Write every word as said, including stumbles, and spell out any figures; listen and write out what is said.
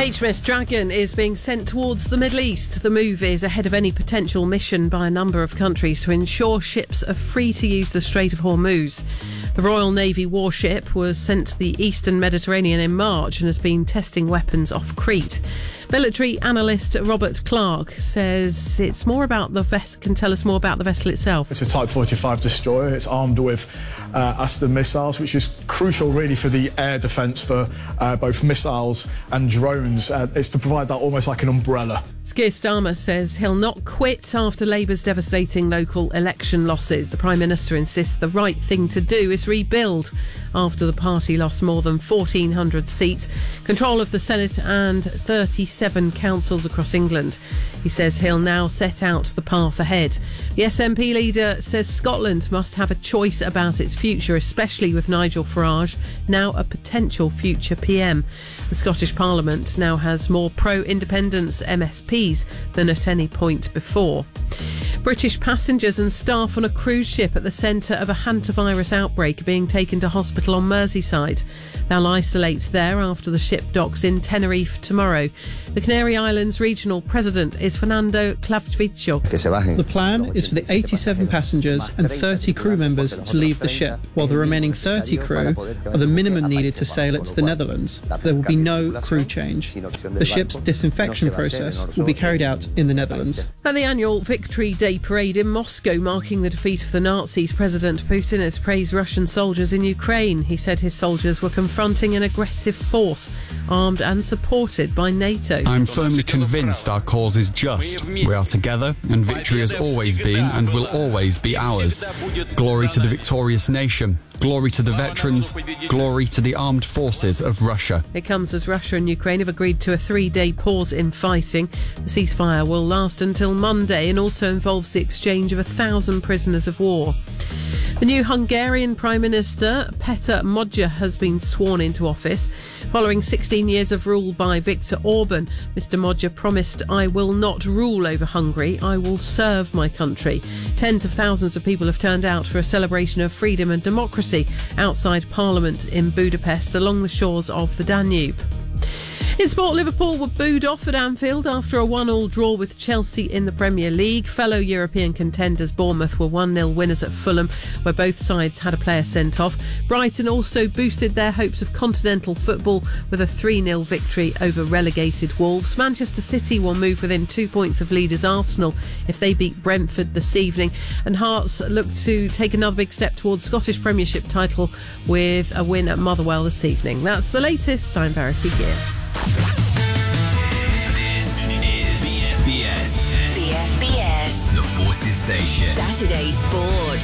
H M S Dragon is being sent towards the Middle East. The move is ahead of any potential mission by a number of countries to ensure ships are free to use the Strait of Hormuz. The Royal Navy warship was sent to the eastern Mediterranean in March and has been testing weapons off Crete. Military analyst Robert Clark says it's more about the vessel, can tell us more about the vessel itself. It's a Type forty-five destroyer. It's armed with uh, Aston missiles, which is crucial really for the air defence for uh, both missiles and drones. Uh, it's to provide that almost like an umbrella. Keir Starmer says he'll not quit after Labour's devastating local election losses. The Prime Minister insists the right thing to do is rebuild after the party lost more than fourteen hundred seats, control of the Senate and thirty-seven councils across England. He says he'll now set out the path ahead. The S N P leader says Scotland must have a choice about its future, especially with Nigel Farage now a potential future P M. The Scottish Parliament now has more pro-independence M S Ps than at any point before. British passengers and staff on a cruise ship at the centre of a hantavirus outbreak are being taken to hospital on Merseyside. They'll isolate there after the ship docks in Tenerife tomorrow. The Canary Islands regional president is Fernando Claviccio. The plan is for the eighty-seven passengers and thirty crew members to leave the ship, while the remaining thirty crew are the minimum needed to sail it to the Netherlands. There will be no crew change. The ship's disinfection process will be carried out in the Netherlands. At the annual Victory Day parade in Moscow marking the defeat of the Nazis, President Putin has praised Russian soldiers in Ukraine. He said his soldiers were confronting an aggressive force, armed and supported by NATO. I'm firmly convinced our cause is just. We are together, and victory has always been and will always be ours. Glory to the victorious nation. Glory to the veterans. Glory to the armed forces of Russia. It comes as Russia and Ukraine have agreed to a three-day pause in fighting. The ceasefire will last until Monday and also involves the exchange of a thousand prisoners of war. The new Hungarian Prime Minister, Peter Magyar, has been sworn into office. Following sixteen years of rule by Viktor Orban, Mr Magyar promised, "I will not rule over Hungary, I will serve my country." Tens of thousands of people have turned out for a celebration of freedom and democracy outside Parliament in Budapest along the shores of the Danube. In sport, Liverpool were booed off at Anfield after a one-all draw with Chelsea in the Premier League. Fellow European contenders Bournemouth were one nil winners at Fulham, where both sides had a player sent off. Brighton also boosted their hopes of continental football with a three nil victory over relegated Wolves. Manchester City will move within two points of leaders Arsenal if they beat Brentford this evening. And Hearts look to take another big step towards Scottish Premiership title with a win at Motherwell this evening. That's the latest. I'm Verity Gear. This is B F B S. B F B S. The Forces Station. Saturday Sport.